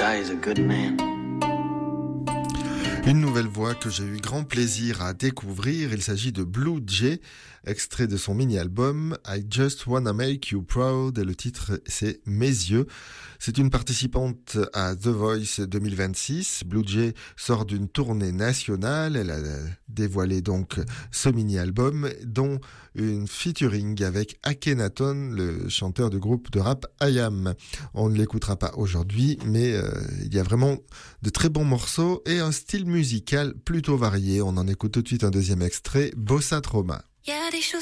guy is a good man. Une nouvelle voix que j'ai eu grand plaisir à découvrir, il s'agit de Blue Jay, extrait de son mini-album I Just Wanna Make You Proud, et le titre c'est Mes yeux. C'est une participante à The Voice 2026. Blue Jay sort d'une tournée nationale, elle a dévoilé donc ce mini-album, dont une featuring avec Akhenaton, le chanteur du groupe de rap IAM. On ne l'écoutera pas aujourd'hui, mais il y a vraiment de très bons morceaux et un style musical plutôt varié. On en écoute tout de suite un deuxième extrait, Bossa Trauma. Il y a des choses